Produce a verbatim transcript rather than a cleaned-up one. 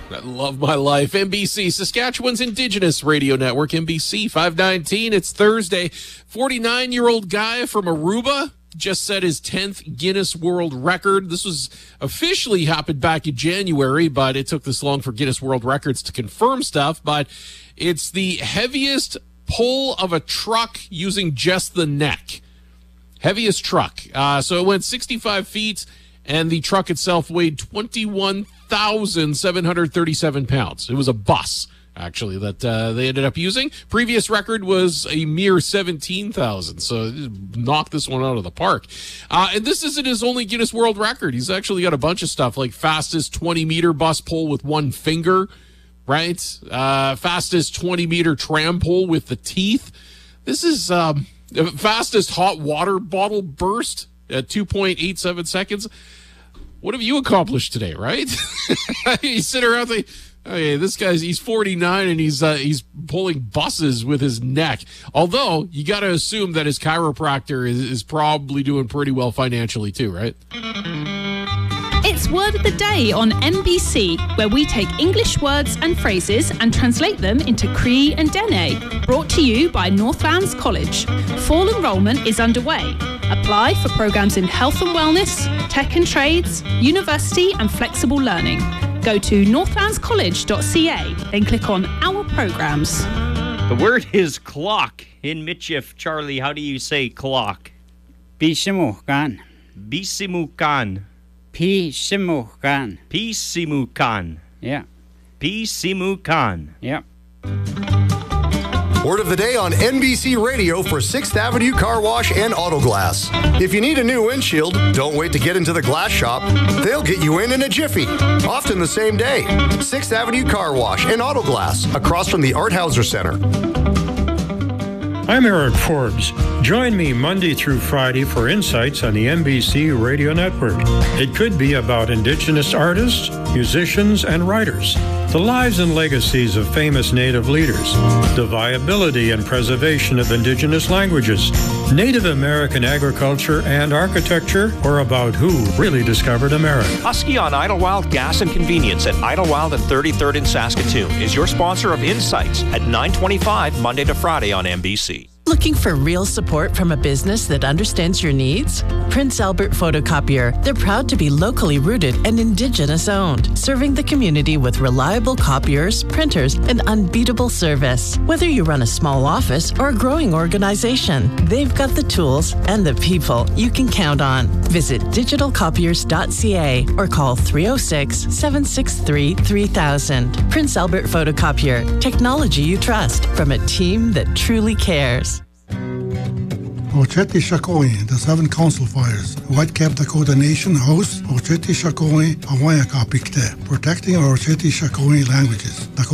I love my life. N B C, Saskatchewan's Indigenous Radio Network, N B C five nineteen. It's Thursday. forty-nine-year-old guy from Aruba just set his tenth Guinness World Record. This was officially happened back in January, but it took this long for Guinness World Records to confirm stuff. But it's the heaviest pull of a truck using just the neck. Heaviest truck. Uh, so it went sixty-five feet, and the truck itself weighed twenty-one thousand seven hundred thirty-seven pounds. It was a bus, actually, that uh, they ended up using. Previous record was a mere seventeen thousand, so knocked this one out of the park. Uh, and this isn't his only Guinness World Record. He's actually got a bunch of stuff, like fastest twenty-meter bus pull with one finger, right? Uh, fastest twenty-meter tram pull with the teeth. This is um, fastest hot water bottle burst at two point eight seven seconds. What have you accomplished today, right? You sit around thinking, okay, this guy's, he's forty-nine and he's uh, he's pulling buses with his neck. Although, you got to assume that his chiropractor is, is probably doing pretty well financially too, right? It's Word of the Day on N B C, where we take English words and phrases and translate them into Cree and Dene. Brought to you by Northlands College. Fall enrolment is underway. Apply for programs in health and wellness, tech and trades, university and flexible learning. Go to northlands college dot c a, then click on Our Programs. The word is clock. In Michif, Charlie, how do you say clock? Pisimukan. Bisimukan. Pisimukan. Pisimukan. Yeah. Pisimukan. Yeah. Word of the day on N B C Radio for sixth Avenue Car Wash and Auto Glass. If you need a new windshield, don't wait to get into the glass shop. They'll get you in in a jiffy, often the same day. sixth Avenue Car Wash and Auto Glass, across from the Art Hauser Center. I'm Eric Forbes. Join me Monday through Friday for insights on the N B C Radio Network. It could be about Indigenous artists, musicians, and writers, the lives and legacies of famous Native leaders, the viability and preservation of Indigenous languages, Native American agriculture and architecture, or about who really discovered America. Husky on Idlewild Gas and Convenience at Idlewild and thirty-third in Saskatoon is your sponsor of Insights at nine twenty-five Monday to Friday on N B C. Looking for real support from a business that understands your needs? Prince Albert Photocopier. They're proud to be locally rooted and Indigenous owned, serving the community with reliable copiers, printers, and unbeatable service. Whether you run a small office or a growing organization, they've got the tools and the people you can count on. Visit digital copiers dot c a or call three oh six, seven six three, three thousand. Prince Albert Photocopier. Technology you trust from a team that truly cares. Ocheti Shakoi, the Seven Council Fires. Whitecap Dakota Nation hosts Ocheti Shakoi Hawaiian Kapikte, protecting our Ocheti Shakoi languages.